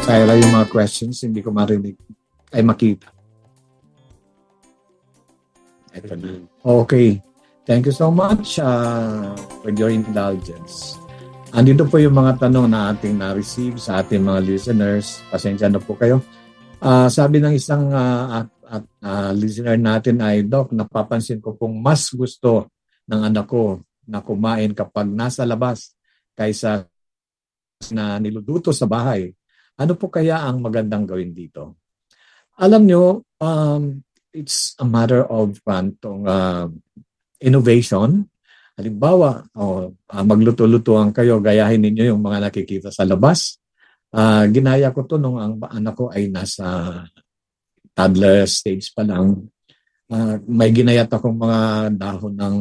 Syra, yung mga questions, hindi ko marinig. Ay, makita. Ito na. Okay. Thank you so much for your indulgence. Andito po yung mga tanong na ating na-receive sa ating mga listeners. Pasensya na po kayo. Sabi ng isang listener natin ay, Doc, napapansin ko pong mas gusto ng anak ko na kumain kapag nasa labas kaysa na niluluto sa bahay. Ano po kaya ang magandang gawin dito? Alam nyo, it's a matter of innovation. Halimbawa, magluto-lutuan kayo, gayahin ninyo yung mga nakikita sa labas. Ginaya ko to nung ang anak ko ay nasa toddler stage pa lang. May ginayat akong mga dahon ng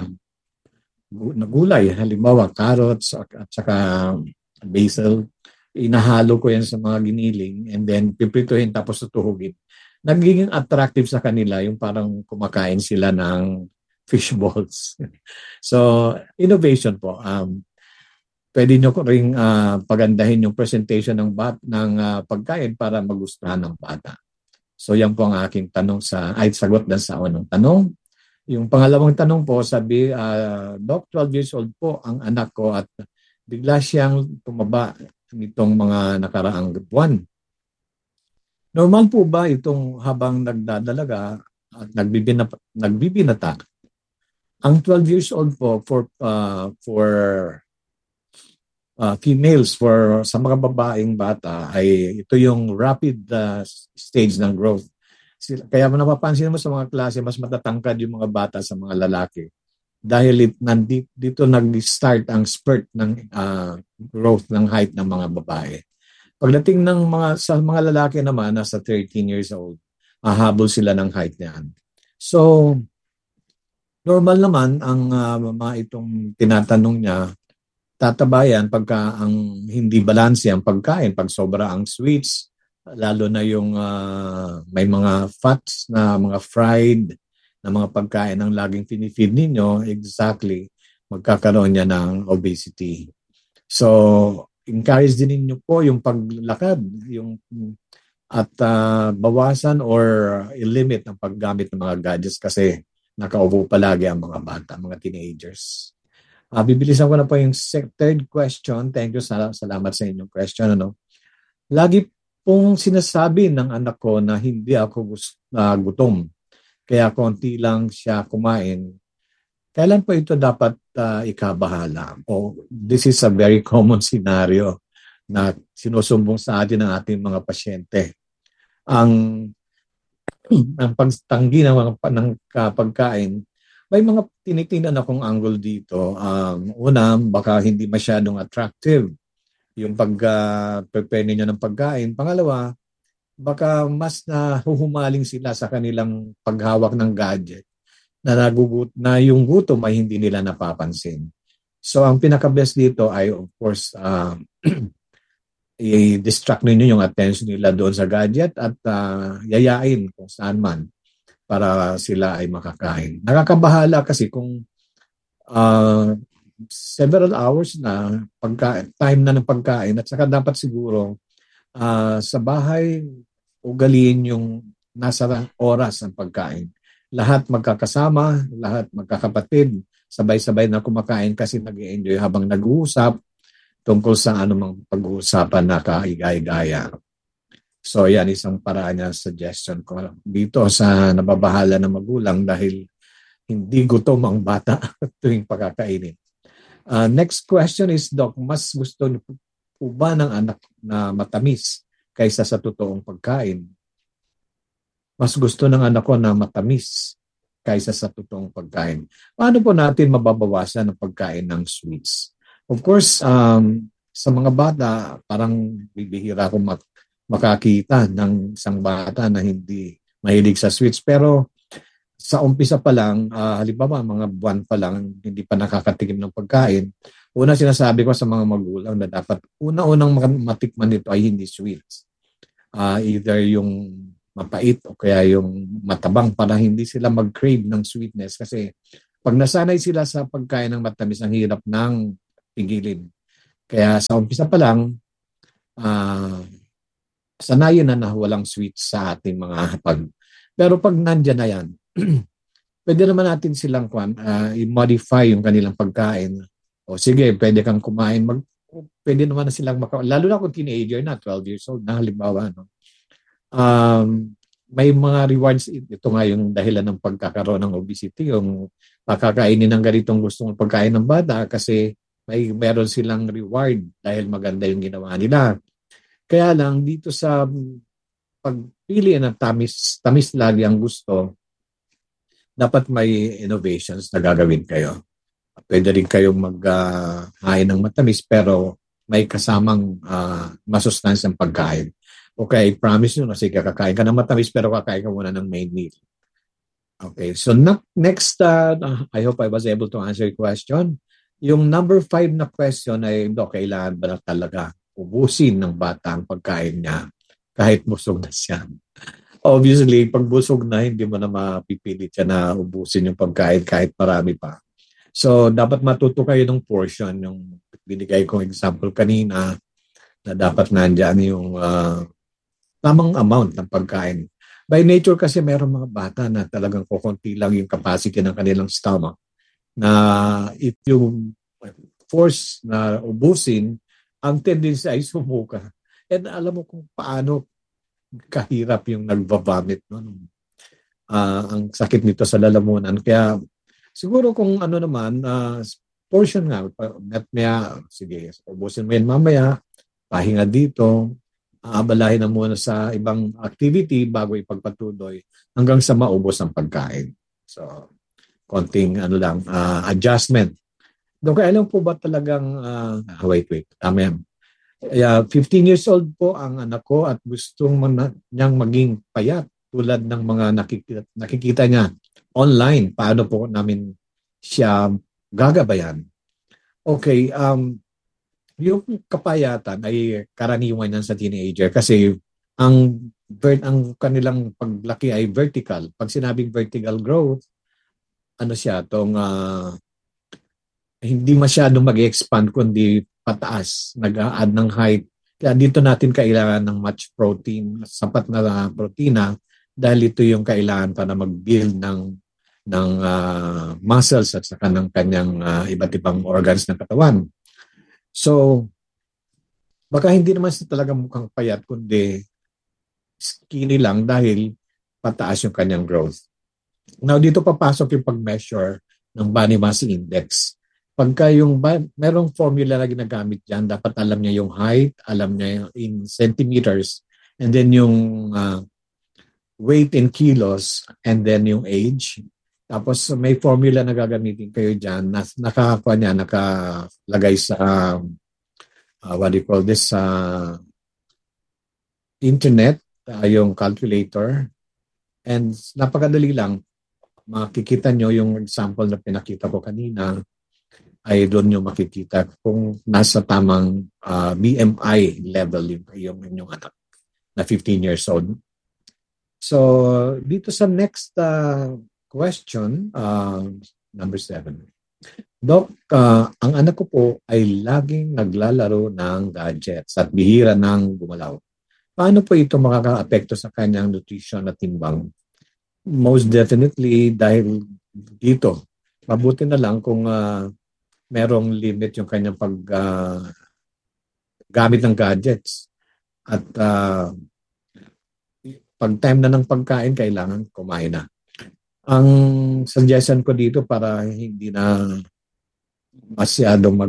gulay, halimbawa carrots at saka basil. Inahalo ko yan sa mga giniling and then piprituhin tapos tutuhugin. Nagiging attractive sa kanila yung parang kumakain sila ng fish balls. So, innovation po. Pwede nyo ring pagandahin yung presentation ng pagkain para magustuhan ng bata. So, yan po ang aking tanong sagot din sa unang tanong. Yung pangalawang tanong po, sabi, Doc, 12 years old po ang anak ko at bigla siyang tumaba nitong mga nakaraang buwan. Normal po ba itong habang nagdadalaga at nagbibinata? Ang 12 years old po for females, sa mga babaeng bata, ay ito yung rapid stage ng growth. Kaya napapansin mo sa mga klase, mas matatangkad yung mga bata sa mga lalaki. Dahil dito nag-start ang spurt ng growth ng height ng mga babae. Pagdating sa mga lalaki naman, nasa 13 years old, hahabol sila ng height niyan. So, normal naman ang itong tinatanong niya, tatabayan pagka ang hindi balanse ang pagkain, pag sobra ang sweets, lalo na yung may mga fats na mga fried na mga pagkain ang laging pinifeed ninyo, exactly, magkakaroon niya ng obesity. So, encourage din ninyo po yung paglakad, at bawasan or i-limit ang paggamit ng mga gadgets kasi nakaupo palagi ang mga bata, mga teenagers. Bibilisan ko na po yung third question. Thank you, salamat sa inyong question. Lagi pong sinasabi ng anak ko na hindi ako gutom. Kaya konti lang siya kumain. Kailan po ito dapat ikabahala? This is a very common scenario na sinusumbong sa atin ng ating mga pasyente. Ang pagtanggi ng pagkain, may mga tinitingnan akong angle dito. Una, baka hindi masyadong attractive yung pag-prepare ninyo ng pagkain. Pangalawa, baka mas nahuhumaling sila sa kanilang paghawak ng gadget na yung gutom ay hindi nila napapansin. So ang pinaka-best dito ay of course i-distract ninyo yung attention nila doon sa gadget at yayain kung saan man para sila ay makakain. Nakakabahala kasi kung several hours na time na ng pagkain at saka dapat siguro sa bahay ugaliin yung nasa oras ng pagkain. Lahat magkakasama, lahat magkakapatid, sabay-sabay na kumakain kasi nag-i-enjoy habang nag-uusap tungkol sa anumang pag-uusapan na kaigay-gaya. So yan isang paraan niya, suggestion ko dito sa nababahala ng magulang dahil hindi gutom ang bata tuwing pagkakainin. Next question is, Doc, mas gusto po ba ng anak na matamis kaysa sa totoong pagkain? Mas gusto ng anak ko na matamis kaysa sa totoong pagkain. Paano po natin mababawasan ang pagkain ng sweets? Of course, sa mga bata, parang bibihira akong makakita ng isang bata na hindi mahilig sa sweets. Pero sa umpisa pa lang, halimbawa mga buwan pa lang, hindi pa nakakatikim ng pagkain, una sinasabi ko sa mga magulang na dapat una-unang matikman nito ay hindi sweets. Either yung mapait o kaya yung matabang para hindi sila mag-crave ng sweetness. Kasi pag nasanay sila sa pagkain ng matamis, ang hirap ng pigilin. Kaya sa umpisa pa lang, sanayin na walang sweets sa ating mga hapag. Pero pag nandyan na yan, pwede naman natin silang i-modify yung kanilang pagkain. O sige, pwede kang kumain. Pwede naman na silang lalo na kung teenager na, 12 years old na halimbawa. No? May mga rewards. Ito nga yung dahilan ng pagkakaroon ng obesity, yung pakakainin ng ganitong gustong pagkain ng bata kasi meron silang reward dahil maganda yung ginawa nila. Kaya lang dito sa pagpili ng tamis lagi ang gusto, dapat may innovations na gagawin kayo. Pwede rin kayong mag-hain ng matamis pero may kasamang masustansyang pagkain. Okay, promise nyo na sige, kakain ka ng matamis pero kakain ka muna ng main meal. Okay, so next, I hope I was able to answer your question. Yung number 5 na question ay, kailangan ba na talaga ubusin ng bata ang pagkain niya kahit busog na siya? Obviously, pag busog na, hindi mo na mapipilit siya na ubusin yung pagkain kahit marami pa. So, dapat matuto kayo ng portion. Yung binigay kong example kanina na dapat nandyan yung tamang amount ng pagkain. By nature kasi mayroong mga bata na talagang kukunti lang yung capacity ng kanilang stomach na if you force na ubusin, ang tendency ay sumuka. And alam mo kung paano kahirap yung nagbabamit. No? Ang sakit nito sa lalamunan. Kaya siguro kung ano naman, portion nga, sige, ubusin mo yan mamaya, pahinga dito, aabalahin na muna sa ibang activity bago ipagpatuloy hanggang sa maubos ang pagkain. So, konting adjustment. Doon kaya alam po ba talagang, wait, tama yan. 15 years old po ang anak ko at gustong niyang maging payat tulad ng mga nakikita niya online. Paano po namin siya gagabayan? Okay, yung kapayatan ay karaniwan yan sa teenager kasi ang kanilang paglaki ay vertical. Pag sinabing vertical growth, hindi masyadong mag-expand kundi pataas, nag-a-add ng height. Kaya dito natin kailangan ng much protein, sapat na protina dahil ito yung kailangan para mag-build ng muscles at saka ng kanyang iba't ibang organs ng katawan. So, baka hindi naman siya talaga mukhang payat kundi skinny lang dahil pataas yung kanyang growth. Now, dito papasok yung pag-measure ng body mass index. Pagka merong formula na ginagamit dyan, dapat alam niya yung height, alam niya in centimeters, and then yung weight in kilos, and then yung age. Tapos may formula na gagamitin kayo dyan na nakalagay sa what do you call this, internet, yung calculator. And napakadali lang. Makikita nyo yung example na pinakita ko kanina ay doon nyo makikita kung nasa tamang BMI level yung inyong anak na 15 years old. So, dito sa next question, number 7. Doc, ang anak ko po ay laging naglalaro ng gadgets at bihira nang gumalaw. Paano po ito makaka-apekto sa kanyang nutrition at timbang? Most definitely dahil dito. Mabuti na lang kung merong limit yung kanyang gamit ng gadgets. At pag time na ng pagkain, kailangan kumain na. Ang suggestion ko dito para hindi na masyadong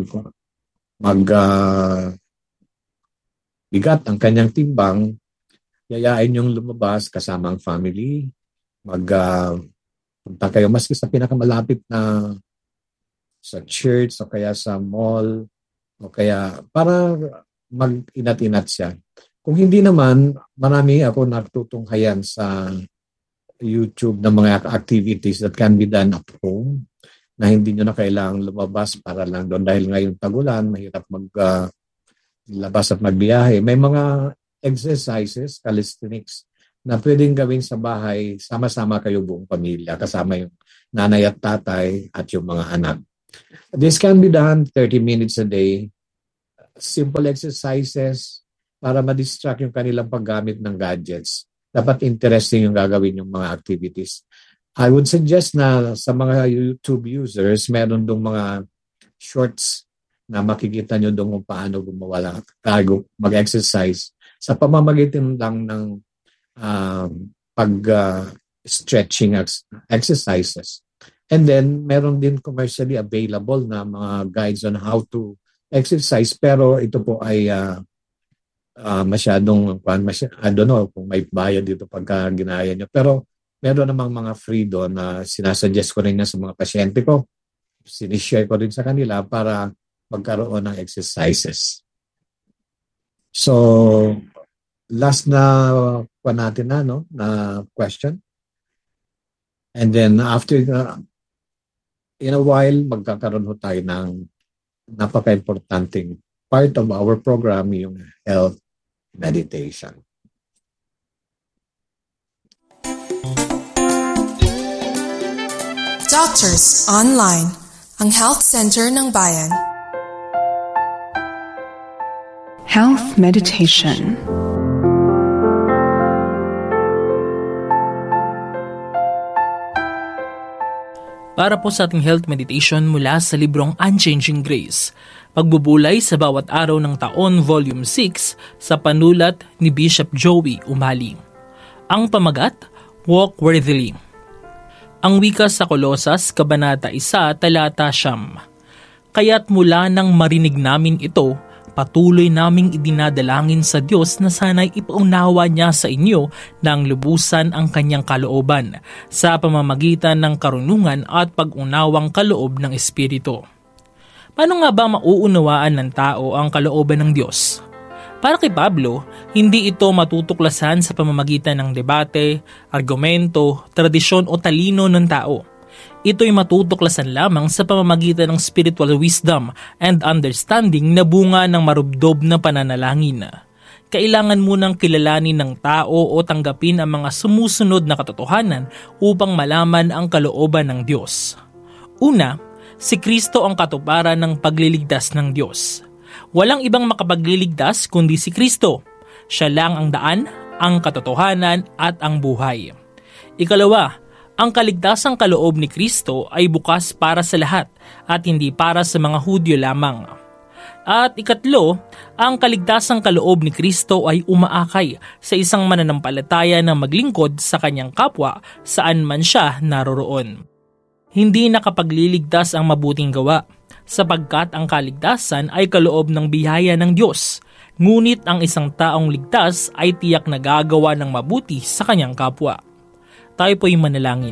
bigat ang kanyang timbang, yayain yung lumabas kasama ang family, punta kayo maski sa pinakamalapit na sa church o kaya sa mall o kaya para mag-inat-inat siya. Kung hindi naman, marami ako natutunghayan sa YouTube ng mga activities that can be done at home na hindi nyo na kailangang lumabas para lang doon dahil ngayong tagulan, mahirap maglabas at magbiyahe. May mga exercises, calisthenics, na pwedeng gawin sa bahay, sama-sama kayo buong pamilya, kasama yung nanay at tatay at yung mga anak. This can be done 30 minutes a day. Simple exercises, para ma-distract yung kanilang paggamit ng gadgets. Dapat interesting yung gagawin yung mga activities. I would suggest na sa mga YouTube users, meron dong mga shorts na makikita nyo doon kung paano gumawa mag-exercise sa pamamagitan lang ng pag-stretching exercises. And then, meron din commercially available na mga guides on how to exercise. Pero ito po ay masyadong, I don't know kung may bayad dito pagka ginaya nyo. Pero meron namang mga free doon na sinasuggest ko rin na sa mga pasyente ko. Sinishare ko rin sa kanila para magkaroon ng exercises. So, last na natin na question. And then after, in a while, magkakaroon tayo ng napaka-importanting part of our program, yung health meditation. Doctors Online, ang Health Center ng Bayan. Health Meditation. Para po sa ating health meditation mula sa librong Unchanging Grace, pagbubulay sa bawat araw ng taon, Volume 6, sa panulat ni Bishop Joey Umali. Ang pamagat, Walk Worthily. Ang wika sa Kolosas, Kabanata 1, Talata 9. Kaya't mula nang marinig namin ito, patuloy naming idinadalangin sa Diyos na sana'y ipaunawa niya sa inyo ng lubusan ang kanyang kalooban sa pamamagitan ng karunungan at pag-unawang kaloob ng Espiritu. Paano nga ba mauunawaan ng tao ang kalooban ng Diyos? Para kay Pablo, hindi ito matutuklasan sa pamamagitan ng debate, argumento, tradisyon o talino ng tao. Ito'y matutuklasan lamang sa pamamagitan ng spiritual wisdom and understanding na bunga ng marubdob na pananalangin. Kailangan munang kilalanin ng tao o tanggapin ang mga sumusunod na katotohanan upang malaman ang kalooban ng Diyos. Una, si Kristo ang katuparan ng pagliligtas ng Diyos. Walang ibang makapagliligtas kundi si Kristo. Siya lang ang daan, ang katotohanan at ang buhay. Ikalawa, ang kaligtasang kaloob ni Kristo ay bukas para sa lahat at hindi para sa mga Hudyo lamang. At ikatlo, ang kaligtasang kaloob ni Kristo ay umaakay sa isang mananampalataya na maglingkod sa kanyang kapwa saan man siya naroroon. Hindi nakapagliligtas ang mabuting gawa, sapagkat ang kaligtasan ay kaloob ng biyaya ng Diyos, ngunit ang isang taong ligtas ay tiyak na gagawa ng mabuti sa kanyang kapwa. Tayo po'y manalangin.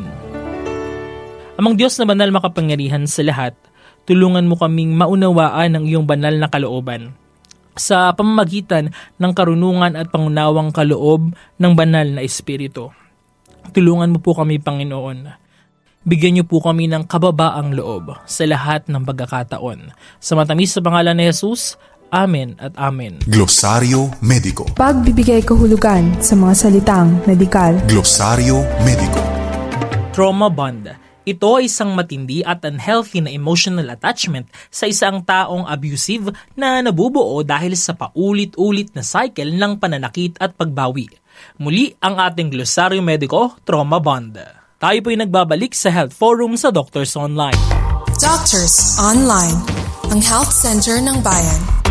Amang Diyos na banal makapangyarihan sa lahat, tulungan mo kaming maunawaan ang iyong banal na kalooban sa pamamagitan ng karunungan at pangunawang kaloob ng banal na Espiritu. Tulungan mo po kami, Panginoon. Bigyan niyo po kami ng kababaang loob sa lahat ng pagkakataon. Sa matamis sa pangalan ni Jesus, Amen at Amen. Glosaryo Mediko. Pagbibigay kahulugan sa mga salitang medikal. Glosaryo Mediko. Trauma bond. Ito ay isang matindi at unhealthy na emotional attachment sa isang taong abusive na nabubuo dahil sa paulit-ulit na cycle ng pananakit at pagbawi. Muli ang ating Glosaryo Mediko, Trauma Bond. Tayo po'y nagbabalik sa Health Forum sa Doctors Online. Doctors Online, ang Health Center ng Bayan.